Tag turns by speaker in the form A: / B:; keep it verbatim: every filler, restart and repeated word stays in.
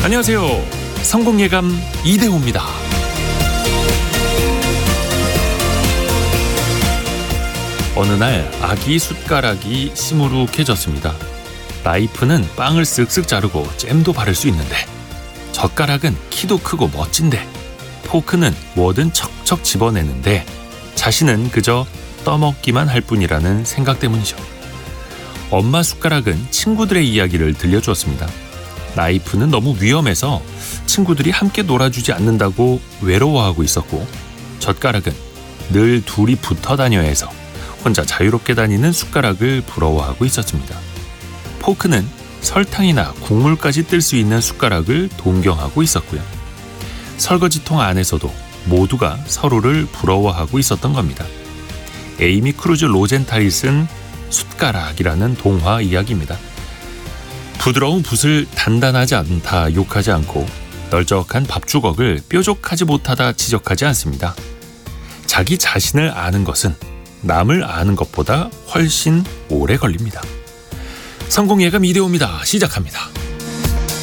A: 안녕하세요. 성공예감 이대호입니다. 어느 날 아기 숟가락이 시무룩해졌습니다. 나이프는 빵을 쓱쓱 자르고 잼도 바를 수 있는데, 젓가락은 키도 크고 멋진데, 포크는 뭐든 척척 집어내는데 자신은 그저 떠먹기만 할 뿐이라는 생각 때문이죠. 엄마 숟가락은 친구들의 이야기를 들려주었습니다. 나이프는 너무 위험해서 친구들이 함께 놀아주지 않는다고 외로워하고 있었고, 젓가락은 늘 둘이 붙어 다녀야 해서 혼자 자유롭게 다니는 숟가락을 부러워하고 있었습니다. 포크는 설탕이나 국물까지 뜰 수 있는 숟가락을 동경하고 있었고요. 설거지통 안에서도 모두가 서로를 부러워하고 있었던 겁니다. 에이미 크루즈 로젠탈이 쓴 숟가락이라는 동화 이야기입니다. 부드러운 붓을 단단하지 않다 욕하지 않고, 널쩍한 밥주걱을 뾰족하지 못하다 지적하지 않습니다. 자기 자신을 아는 것은 남을 아는 것보다 훨씬 오래 걸립니다. 성공예감 이대호입니다. 시작합니다.